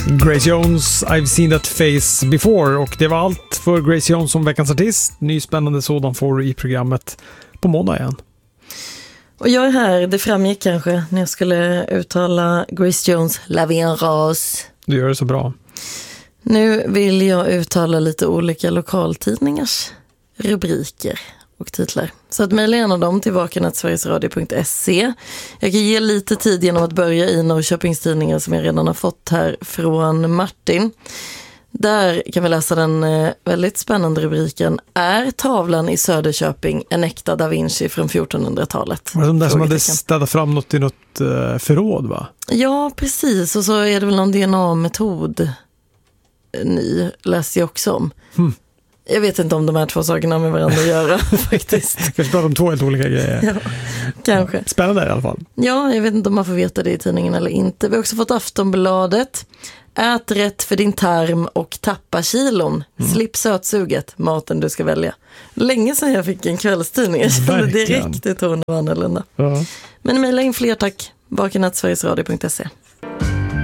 Grace Jones, I've seen that face before. Och det var allt för Grace Jones som veckans artist. Ny spännande sådan får du i programmet på måndag igen. Och jag är här, det framgick kanske när jag skulle uttala Grace Jones, La Vie en Rose. Du gör det så bra. Nu vill jag uttala lite olika lokaltidningars rubriker och titlar. Så att mejla gärna dem till vaken@sverigesradio.se. Jag kan ge lite tid genom att börja i Norrköpingstidningen som jag redan har fått här från Martin. Där kan vi läsa den väldigt spännande rubriken: Är tavlan i Söderköping en äkta Da Vinci från 1400-talet? Var det de där som hade städat fram något i något förråd, va? Ja, precis. Och så är det väl någon DNA-metod ny, läste jag också om. Jag vet inte om de här två sakerna med varandra att göra faktiskt. Kanske pratar om två helt olika grejer. Ja, kanske. Spännande i alla fall. Ja, jag vet inte om man får veta det i tidningen eller inte. Vi har också fått Aftonbladet. Ät rätt för din tarm och tappa kilon. Slipp sötsuget, maten du ska välja. Länge sedan jag fick en kvällstidning. Jag kände direkt i tonen var annorlunda. Ja. Men mejla in fler tack. vaken@sverigesradio.se